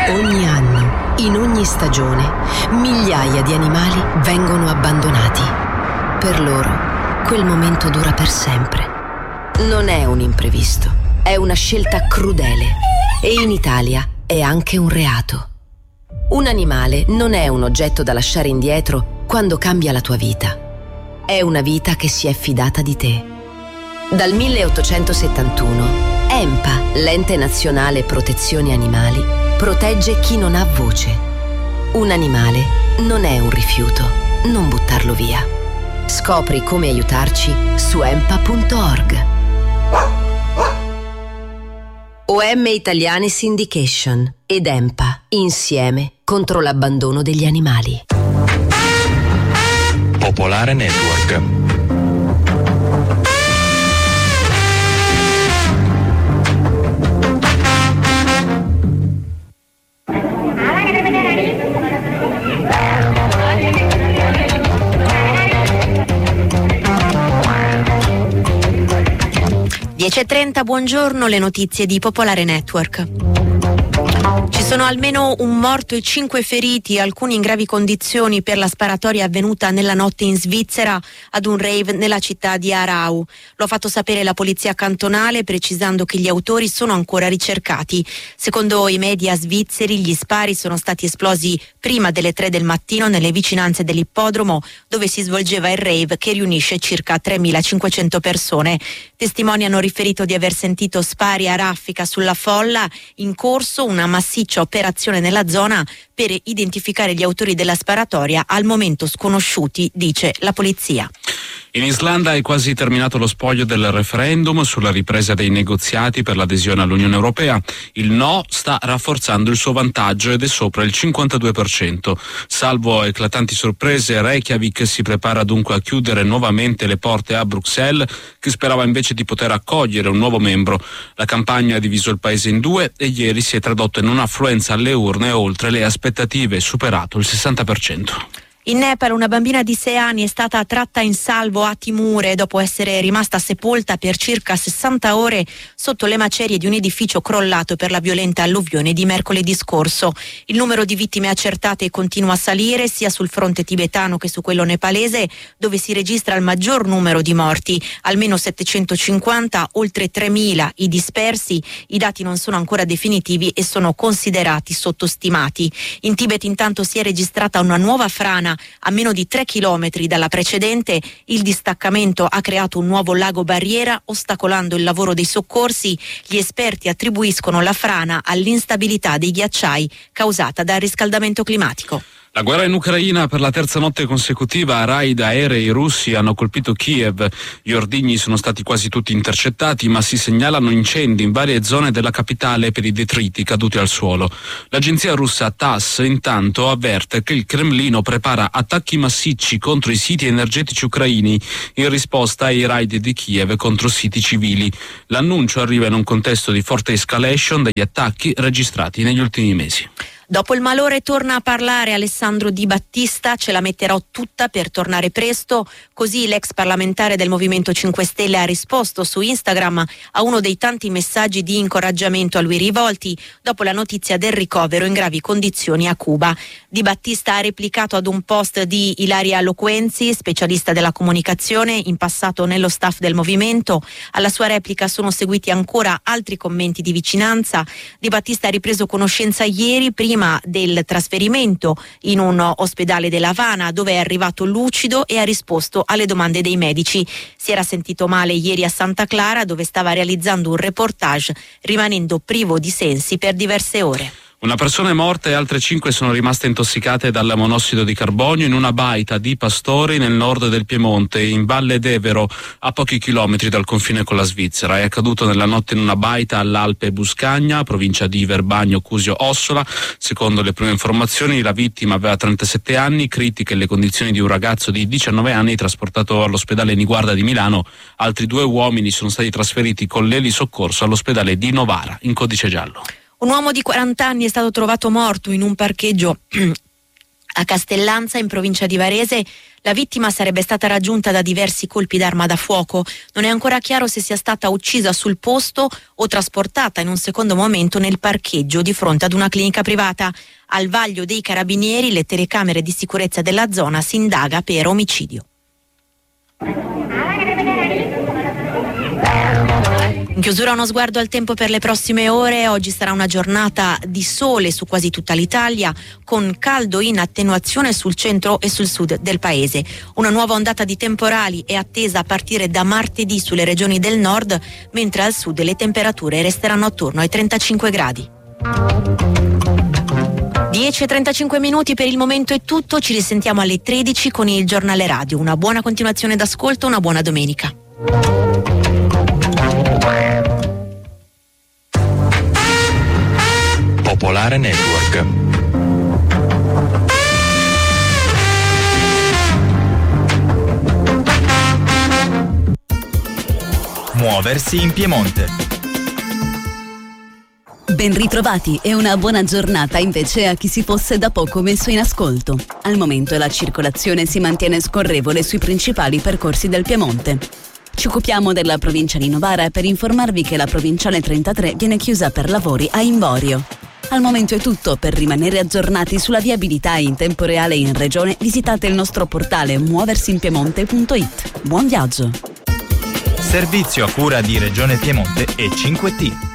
Ogni anno, in ogni stagione, migliaia di animali vengono abbandonati. Per loro, quel momento dura per sempre. Non è un imprevisto, è una scelta crudele e in Italia è anche un reato. Un animale non è un oggetto da lasciare indietro quando cambia la tua vita. È una vita che si è fidata di te. Dal 1871, ENPA, l'Ente Nazionale Protezione Animali, protegge chi non ha voce. Un animale non è un rifiuto, non buttarlo via. Scopri come aiutarci su empa.org. OM Italiane Syndication ed ENPA, insieme contro l'abbandono degli animali. Popolare Network. Dieci e 30, buongiorno, le notizie di Popolare Network. Ci sono almeno un morto e 5 feriti, alcuni in gravi condizioni per la sparatoria avvenuta nella notte in Svizzera ad un rave nella città di Aarau. Lo ha fatto sapere la polizia cantonale, precisando che gli autori sono ancora ricercati. Secondo i media svizzeri, gli spari sono stati esplosi prima delle 3 del mattino nelle vicinanze dell'ippodromo dove si svolgeva il rave che riunisce circa 3.500 persone. Testimoni hanno riferito di aver sentito spari a raffica sulla folla, in corso una massiccia operazione nella zona per identificare gli autori della sparatoria, al momento sconosciuti, dice la polizia. In Islanda è quasi terminato lo spoglio del referendum sulla ripresa dei negoziati per l'adesione all'Unione Europea. Il no sta rafforzando il suo vantaggio ed è sopra il 52%. Salvo eclatanti sorprese, Reykjavik si prepara dunque a chiudere nuovamente le porte a Bruxelles, che sperava invece di poter accogliere un nuovo membro. La campagna ha diviso il paese in due e ieri si è tradotto in un'affluenza alle urne oltre le aspettative, superato il 60%. In Nepal una bambina di 6 anni è stata tratta in salvo a Timure dopo essere rimasta sepolta per circa 60 ore sotto le macerie di un edificio crollato per la violenta alluvione di mercoledì scorso. Il numero di vittime accertate continua a salire sia sul fronte tibetano che su quello nepalese, dove si registra il maggior numero di morti, almeno 750, oltre 3.000 i dispersi. I dati non sono ancora definitivi e sono considerati sottostimati. In Tibet intanto si è registrata una nuova frana a meno di 3 chilometri dalla precedente. Il distaccamento ha creato un nuovo lago barriera, ostacolando il lavoro dei soccorsi. Gli esperti attribuiscono la frana all'instabilità dei ghiacciai causata dal riscaldamento climatico. La guerra in Ucraina, per la terza notte consecutiva raid aerei russi hanno colpito Kiev. Gli ordigni sono stati quasi tutti intercettati, ma si segnalano incendi in varie zone della capitale per i detriti caduti al suolo. L'agenzia russa TASS intanto avverte che il Cremlino prepara attacchi massicci contro i siti energetici ucraini in risposta ai raid di Kiev contro siti civili. L'annuncio arriva in un contesto di forte escalation degli attacchi registrati negli ultimi mesi. Dopo il malore torna a parlare Alessandro Di Battista, ce la metterò tutta per tornare presto, così l'ex parlamentare del Movimento 5 Stelle ha risposto su Instagram a uno dei tanti messaggi di incoraggiamento a lui rivolti dopo la notizia del ricovero in gravi condizioni a Cuba. Di Battista ha replicato ad un post di Ilaria Loquenzi, specialista della comunicazione, in passato nello staff del Movimento. Alla sua replica sono seguiti ancora altri commenti di vicinanza. Di Battista ha ripreso conoscenza ieri, prima del trasferimento in un ospedale della Havana, dove è arrivato lucido e ha risposto alle domande dei medici. Si era sentito male ieri a Santa Clara, dove stava realizzando un reportage, rimanendo privo di sensi per diverse ore. Una persona è morta e altre 5 sono rimaste intossicate dal monossido di carbonio in una baita di Pastori nel nord del Piemonte, in Valle d'Evero, a pochi chilometri dal confine con la Svizzera. È accaduto nella notte in una baita all'Alpe Buscagna, provincia di Verbagno Cusio Ossola. Secondo le prime informazioni la vittima aveva 37 anni, critiche le condizioni di un ragazzo di 19 anni trasportato all'ospedale Niguarda di Milano. Altri 2 uomini sono stati trasferiti con l'elisoccorso all'ospedale di Novara, in codice giallo. Un uomo di 40 anni è stato trovato morto in un parcheggio A Castellanza, in provincia di Varese, la vittima sarebbe stata raggiunta da diversi colpi d'arma da fuoco. Non è ancora chiaro se sia stata uccisa sul posto o trasportata in un secondo momento nel parcheggio di fronte ad una clinica privata. Al vaglio dei carabinieri, le telecamere di sicurezza della zona, si indaga per omicidio. In chiusura uno sguardo al tempo per le prossime ore. Oggi sarà una giornata di sole su quasi tutta l'Italia, con caldo in attenuazione sul centro e sul sud del paese. Una nuova ondata di temporali è attesa a partire da martedì sulle regioni del nord, mentre al sud le temperature resteranno attorno ai 35 gradi. 10:35 minuti per il momento è tutto, ci risentiamo alle 13 con il giornale radio. Una buona continuazione d'ascolto, una buona domenica. Popolare Network. Muoversi in Piemonte. Ben ritrovati e una buona giornata invece a chi si fosse da poco messo in ascolto. Al momento la circolazione si mantiene scorrevole sui principali percorsi del Piemonte. Ci occupiamo della provincia di Novara per informarvi che la provinciale 33 viene chiusa per lavori a Imborio. Al momento è tutto. Per rimanere aggiornati sulla viabilità in tempo reale in regione, visitate il nostro portale muoversinpiemonte.it. Buon viaggio! Servizio a cura di Regione Piemonte e 5T.